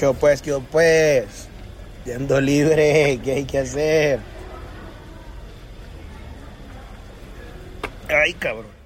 ¿Qué hubo, pues? Yendo libre, ¿qué hay que hacer? Ay, cabrón.